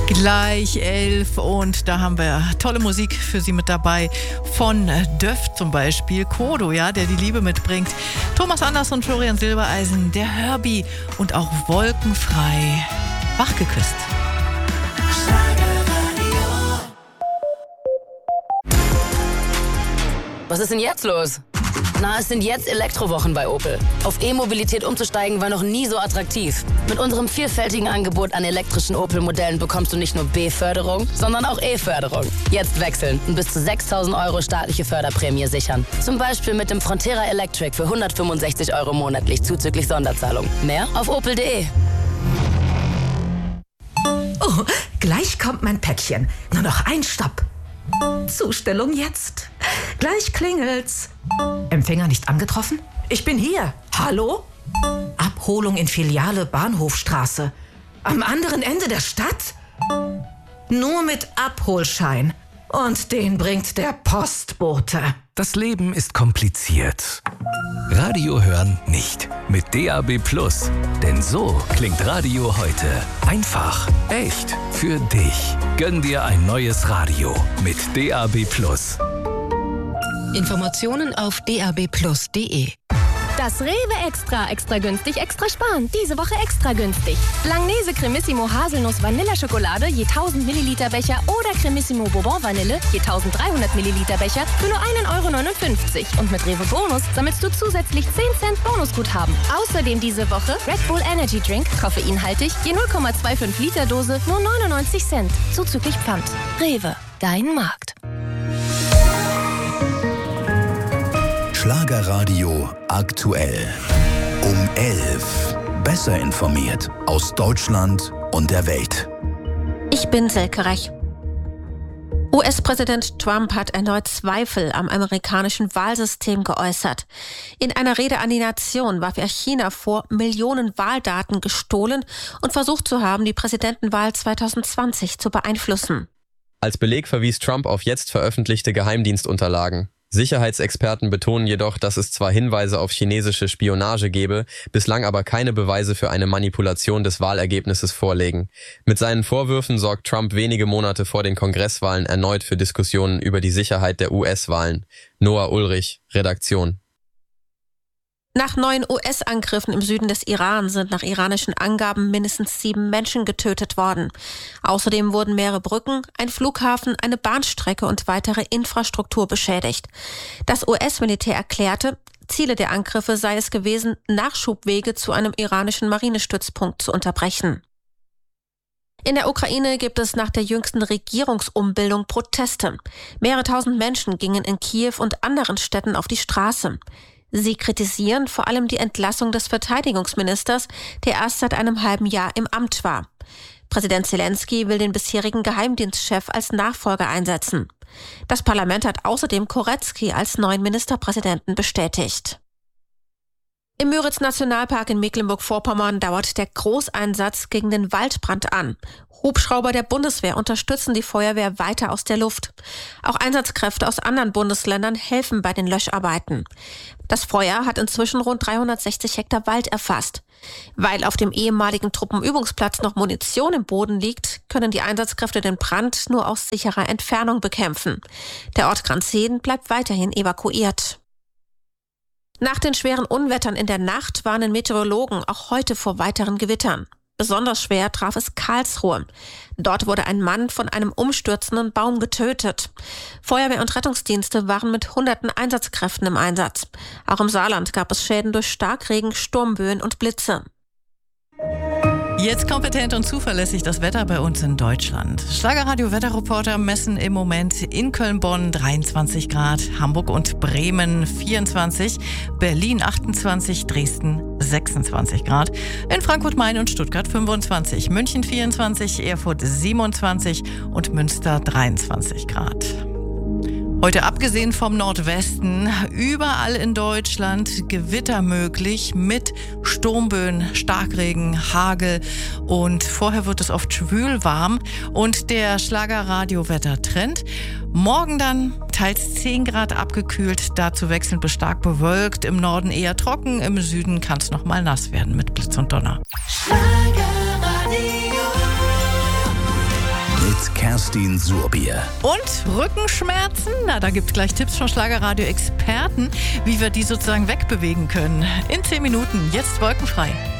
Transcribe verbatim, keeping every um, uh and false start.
Gleich elf und da haben wir tolle Musik für Sie mit dabei. Von Döff zum Beispiel, Kodo, ja, der die Liebe mitbringt. Thomas Anders und Florian Silbereisen, der Herbie und auch Wolkenfrei. Wachgeküsst. Was ist denn jetzt los? Na, es sind jetzt Elektrowochen bei Opel. Auf E-Mobilität umzusteigen war noch nie so attraktiv. Mit unserem vielfältigen Angebot an elektrischen Opel-Modellen bekommst du nicht nur B-Förderung, sondern auch E-Förderung. Jetzt wechseln und bis zu sechstausend Euro staatliche Förderprämie sichern. Zum Beispiel mit dem Frontera Electric für hundertfünfundsechzig Euro monatlich zuzüglich Sonderzahlung. Mehr auf opel punkt de. Oh, gleich kommt mein Päckchen. Nur noch ein Stopp. Zustellung jetzt. Gleich klingelt's. Empfänger nicht angetroffen? Ich bin hier. Hallo? Abholung in Filiale Bahnhofstraße. Am anderen Ende der Stadt? Nur mit Abholschein. Und den bringt der Postbote. Das Leben ist kompliziert. Radio hören nicht. Mit D A B Plus. Denn so klingt Radio heute. Einfach, echt, für dich. Gönn dir ein neues Radio mit D A B Plus. Informationen auf d a b plus punkt d e. Das Rewe Extra, extra günstig, extra sparen. Diese Woche extra günstig. Langnese Cremissimo Haselnuss Vanilleschokolade je tausend Milliliter Becher oder Cremissimo Bourbon Vanille je dreizehnhundert Milliliter Becher für nur ein Euro neunundfünfzig. Und mit Rewe Bonus sammelst du zusätzlich zehn Cent Bonusguthaben. Außerdem diese Woche Red Bull Energy Drink, koffeinhaltig, je null Komma fünfundzwanzig Liter Dose, nur neunundneunzig Cent. Zuzüglich Pfand. Rewe, dein Markt. Schlagerradio aktuell. Um elf. Besser informiert aus Deutschland und der Welt. Ich bin Silke Rech. U S-Präsident Trump hat erneut Zweifel am amerikanischen Wahlsystem geäußert. In einer Rede an die Nation warf er China vor, Millionen Wahldaten gestohlen und versucht zu haben, die Präsidentenwahl zwanzig zwanzig zu beeinflussen. Als Beleg verwies Trump auf jetzt veröffentlichte Geheimdienstunterlagen. Sicherheitsexperten betonen jedoch, dass es zwar Hinweise auf chinesische Spionage gebe, bislang aber keine Beweise für eine Manipulation des Wahlergebnisses vorlegen. Mit seinen Vorwürfen sorgt Trump wenige Monate vor den Kongresswahlen erneut für Diskussionen über die Sicherheit der U S-Wahlen. Noah Ulrich, Redaktion. Nach neuen U S-Angriffen im Süden des Iran sind nach iranischen Angaben mindestens sieben Menschen getötet worden. Außerdem wurden mehrere Brücken, ein Flughafen, eine Bahnstrecke und weitere Infrastruktur beschädigt. Das U S-Militär erklärte, Ziele der Angriffe sei es gewesen, Nachschubwege zu einem iranischen Marinestützpunkt zu unterbrechen. In der Ukraine gibt es nach der jüngsten Regierungsumbildung Proteste. Mehrere tausend Menschen gingen in Kiew und anderen Städten auf die Straße. Sie kritisieren vor allem die Entlassung des Verteidigungsministers, der erst seit einem halben Jahr im Amt war. Präsident Zelensky will den bisherigen Geheimdienstchef als Nachfolger einsetzen. Das Parlament hat außerdem Koretzky als neuen Ministerpräsidenten bestätigt. Im Müritz-Nationalpark in Mecklenburg-Vorpommern dauert der Großeinsatz gegen den Waldbrand an. Hubschrauber der Bundeswehr unterstützen die Feuerwehr weiter aus der Luft. Auch Einsatzkräfte aus anderen Bundesländern helfen bei den Löscharbeiten. Das Feuer hat inzwischen rund dreihundertsechzig Hektar Wald erfasst. Weil auf dem ehemaligen Truppenübungsplatz noch Munition im Boden liegt, können die Einsatzkräfte den Brand nur aus sicherer Entfernung bekämpfen. Der Ort Granzeden bleibt weiterhin evakuiert. Nach den schweren Unwettern in der Nacht warnen Meteorologen auch heute vor weiteren Gewittern. Besonders schwer traf es Karlsruhe. Dort wurde ein Mann von einem umstürzenden Baum getötet. Feuerwehr und Rettungsdienste waren mit hunderten Einsatzkräften im Einsatz. Auch im Saarland gab es Schäden durch Starkregen, Sturmböen und Blitze. Jetzt kompetent und zuverlässig das Wetter bei uns in Deutschland. Schlagerradio-Wetterreporter messen im Moment in Köln-Bonn dreiundzwanzig Grad, Hamburg und Bremen vierundzwanzig, Berlin achtundzwanzig, Dresden sechsundzwanzig Grad, in Frankfurt, Main und Stuttgart fünfundzwanzig, München vierundzwanzig, Erfurt siebenundzwanzig und Münster dreiundzwanzig Grad. Heute abgesehen vom Nordwesten, überall in Deutschland Gewitter möglich mit Sturmböen, Starkregen, Hagel und vorher wird es oft schwülwarm und der Schlagerradio-Wettertrend. Morgen dann teils zehn Grad abgekühlt, dazu wechselnd bis stark bewölkt, im Norden eher trocken, im Süden kann es noch mal nass werden mit Blitz und Donner. Schlagerradio. Kerstin Surbier. Und Rückenschmerzen? Na, da gibt's gleich Tipps von Schlagerradio-Experten, wie wir die sozusagen wegbewegen können. In zehn Minuten, jetzt wolkenfrei.